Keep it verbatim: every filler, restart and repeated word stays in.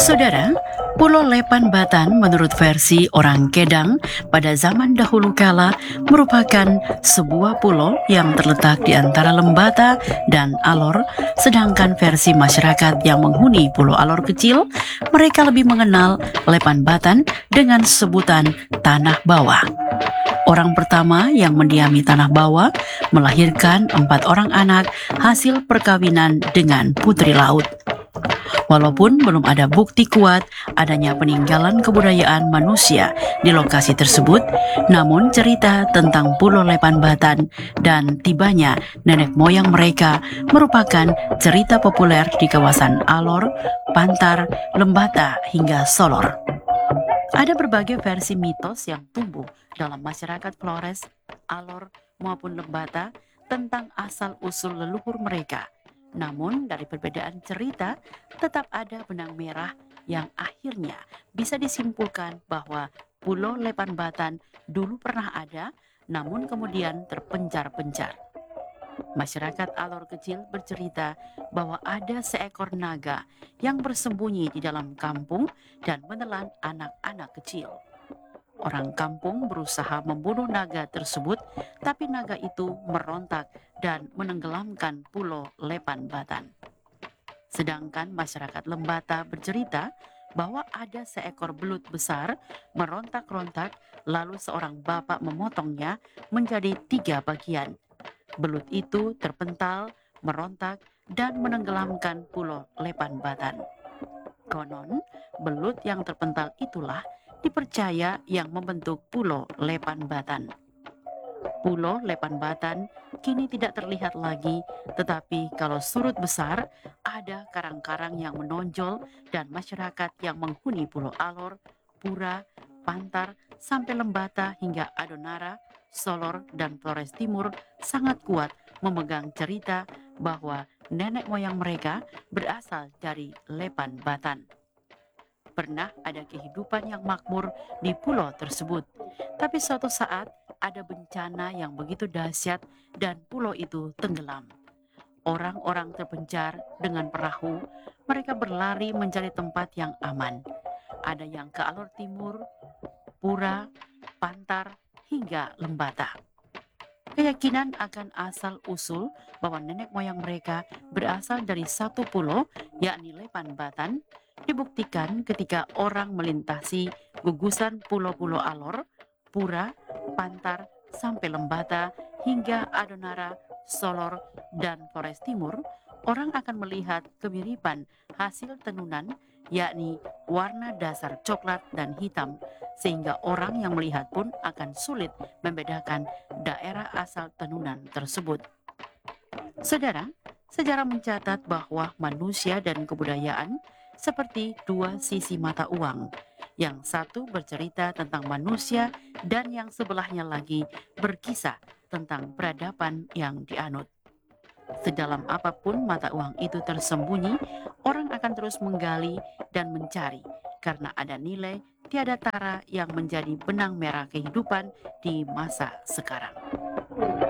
Saudara, Pulau Lepan Batan menurut versi orang Kedang pada zaman dahulu kala merupakan sebuah pulau yang terletak di antara Lembata dan Alor, sedangkan versi masyarakat yang menghuni Pulau Alor kecil, mereka lebih mengenal Lepan Batan dengan sebutan Tanah Bawah. Orang pertama yang mendiami Tanah Bawah melahirkan empat orang anak hasil perkawinan dengan putri laut. Walaupun belum ada bukti kuat adanya peninggalan kebudayaan manusia di lokasi tersebut, namun cerita tentang Pulau Lepan Batan dan tibanya nenek moyang mereka merupakan cerita populer di kawasan Alor, Pantar, Lembata, hingga Solor. Ada berbagai versi mitos yang tumbuh dalam masyarakat Flores, Alor, maupun Lembata tentang asal-usul leluhur mereka. Namun dari perbedaan cerita, tetap ada benang merah yang akhirnya bisa disimpulkan bahwa Pulau Lepan Batan dulu pernah ada, namun kemudian terpencar-pencar. Masyarakat Alor kecil bercerita bahwa ada seekor naga yang bersembunyi di dalam kampung dan menelan anak-anak kecil. Orang kampung berusaha membunuh naga tersebut, tapi naga itu merontak dan menenggelamkan Pulau Lepan Batan. Sedangkan masyarakat Lembata bercerita bahwa ada seekor belut besar merontak-rontak, lalu seorang bapak memotongnya menjadi tiga bagian. Belut itu terpental, merontak, dan menenggelamkan Pulau Lepan Batan. Konon, belut yang terpental itulah dipercaya yang membentuk Pulau Lepan Batan. Pulau Lepan Batan kini tidak terlihat lagi, tetapi kalau surut besar, ada karang-karang yang menonjol dan masyarakat yang menghuni Pulau Alor, Pura, Pantar, sampai Lembata hingga Adonara, Solor, dan Flores Timur sangat kuat memegang cerita bahwa nenek moyang mereka berasal dari Lepan Batan. Pernah ada kehidupan yang makmur di pulau tersebut, tapi suatu saat ada bencana yang begitu dahsyat dan pulau itu tenggelam. Orang-orang terpencar dengan perahu, mereka berlari mencari tempat yang aman. Ada yang ke Alor Timur, Pura, Pantar, hingga Lembata. Keyakinan akan asal-usul bahwa nenek moyang mereka berasal dari satu pulau, yakni Lepan Batan, dibuktikan ketika orang melintasi gugusan pulau-pulau Alor, Pura, Pantar, sampai Lembata, hingga Adonara, Solor, dan Flores Timur. Orang akan melihat kemiripan hasil tenunan, yakni warna dasar coklat dan hitam, sehingga orang yang melihat pun akan sulit membedakan daerah asal tenunan tersebut. Saudara, sejarah mencatat bahwa manusia dan kebudayaan seperti dua sisi mata uang. Yang satu bercerita tentang manusia dan yang sebelahnya lagi berkisah tentang peradaban yang dianut. Sedalam apapun mata uang itu tersembunyi, orang akan terus menggali dan mencari karena ada nilai tiada tara yang menjadi benang merah kehidupan di masa sekarang.